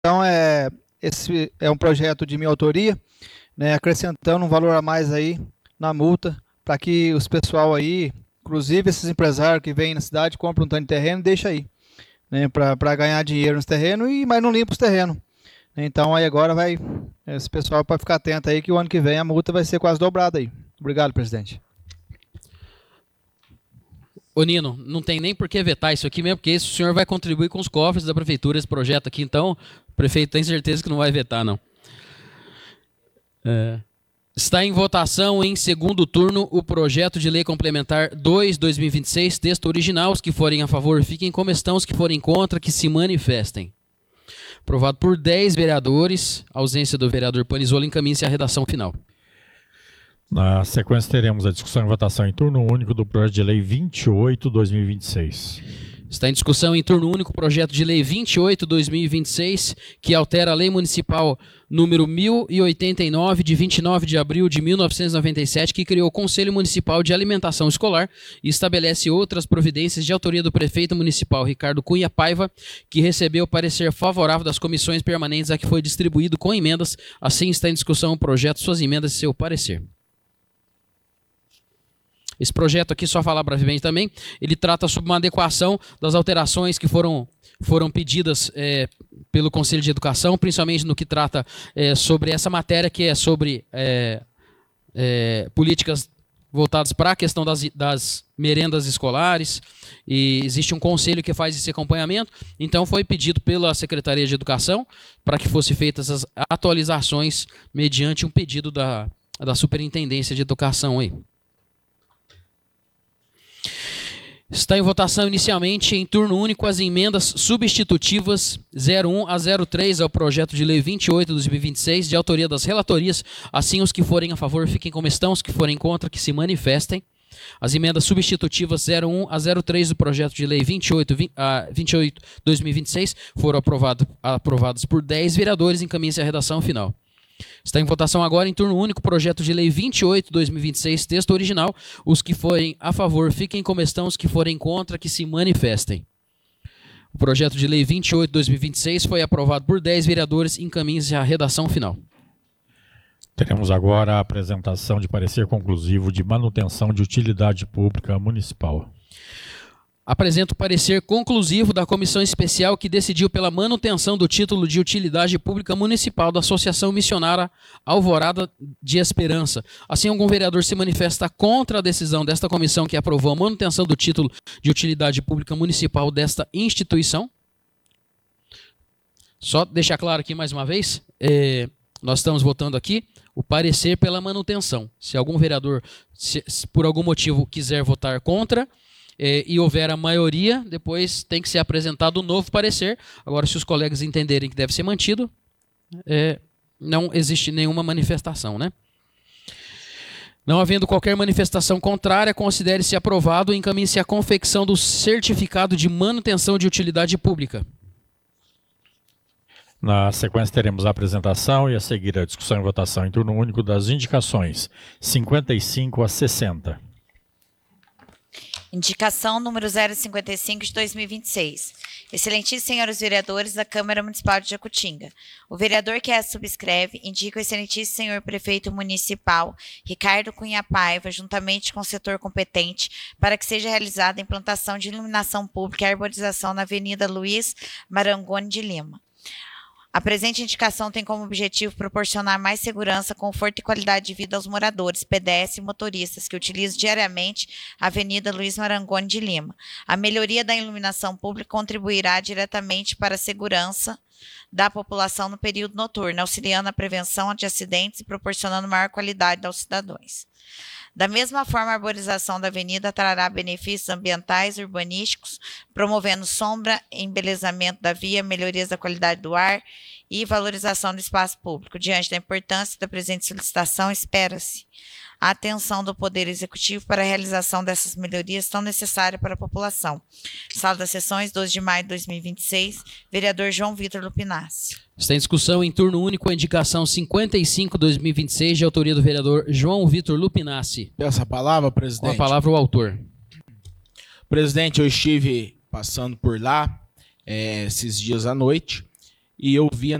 Então, esse é um projeto de minha autoria, né, acrescentando um valor a mais aí na multa, para que os pessoal aí, inclusive esses empresários que vêm na cidade, compram um tanto de terreno e deixam aí, né, para ganhar dinheiro nos terrenos, mas não limpa os terrenos. Então, aí agora esse pessoal para ficar atento aí, que o ano que vem a multa vai ser quase dobrada aí. Obrigado, presidente. Ô Nino, não tem nem por que vetar isso aqui mesmo, porque isso o senhor vai contribuir com os cofres da prefeitura, esse projeto aqui, então o prefeito tem certeza que não vai vetar, não. Está em votação em segundo turno o projeto de lei complementar 2/2026, texto original. Os que forem a favor fiquem como estão, os que forem contra que se manifestem. Aprovado por 10 vereadores, ausência do vereador Panizola, encaminhe-se à redação final. Na sequência, teremos a discussão e votação em turno único do projeto de lei 28/2026. Está em discussão em turno único o projeto de lei 28/2026, que altera a lei municipal número 1089, de 29 de abril de 1997, que criou o Conselho Municipal de Alimentação Escolar e estabelece outras providências de autoria do prefeito municipal Ricardo Cunha Paiva, que recebeu parecer favorável das comissões permanentes a que foi distribuído com emendas. Assim está em discussão o projeto, suas emendas e seu parecer. Esse projeto aqui, só falar brevemente também, ele trata sobre uma adequação das alterações que foram pedidas pelo Conselho de Educação, principalmente no que trata sobre essa matéria, que é sobre políticas voltadas para a questão das merendas escolares, e existe um conselho que faz esse acompanhamento. Então foi pedido pela Secretaria de Educação para que fossem feitas as atualizações mediante um pedido da Superintendência de Educação aí. Está em votação inicialmente, em turno único, as emendas substitutivas 01 a 03 ao projeto de lei 28/2026, de autoria das relatorias. Assim, os que forem a favor fiquem como estão, os que forem contra que se manifestem. As emendas substitutivas 01 a 03 do projeto de lei 28/2026 foram aprovadas por 10 vereadores. Encaminhe-se à redação final. Está em votação agora, em turno único, o projeto de lei 28/2026, texto original. Os que forem a favor fiquem como estão, os que forem contra que se manifestem. O projeto de lei 28/2026 foi aprovado por 10 vereadores. Encaminhe-se à redação final. Teremos agora a apresentação de parecer conclusivo de manutenção de utilidade pública municipal. Apresento o parecer conclusivo da comissão especial que decidiu pela manutenção do título de utilidade pública municipal da Associação Missionária Alvorada de Esperança. Assim, algum vereador se manifesta contra a decisão desta comissão que aprovou a manutenção do título de utilidade pública municipal desta instituição? Só deixar claro aqui mais uma vez, nós estamos votando aqui o parecer pela manutenção. Se algum vereador, por algum motivo, quiser votar contra, e houver a maioria, depois tem que ser apresentado um novo parecer. Agora, se os colegas entenderem que deve ser mantido, não existe nenhuma manifestação, né? Não havendo qualquer manifestação contrária, considere-se aprovado e encaminhe-se à confecção do certificado de manutenção de utilidade pública. Na sequência, teremos a apresentação e a seguir a discussão e votação em turno único das indicações 55 a 60. Indicação número 055 de 2026. Excelentíssimos senhores vereadores da Câmara Municipal de Jacutinga. O vereador que a subscreve indica o excelentíssimo senhor prefeito municipal Ricardo Cunha Paiva, juntamente com o setor competente, para que seja realizada a implantação de iluminação pública e arborização na Avenida Luiz Marangoni de Lima. A presente indicação tem como objetivo proporcionar mais segurança, conforto e qualidade de vida aos moradores, pedestres e motoristas que utilizam diariamente a Avenida Luiz Marangoni de Lima. A melhoria da iluminação pública contribuirá diretamente para a segurança da população no período noturno, auxiliando a prevenção de acidentes e proporcionando maior qualidade aos cidadãos. Da mesma forma, a arborização da avenida trará benefícios ambientais e urbanísticos, promovendo sombra, embelezamento da via, melhorias da qualidade do ar e valorização do espaço público. Diante da importância da presente solicitação, espera-se a atenção do Poder Executivo para a realização dessas melhorias tão necessárias para a população. Sala das Sessões, 12 de maio de 2026, vereador João Vitor Lupinassi. Está em discussão em turno único a indicação 55/2026, de autoria do vereador João Vitor Lupinassi. Peço a palavra, presidente. Com a palavra o autor. Presidente, eu estive passando por lá esses dias à noite e eu via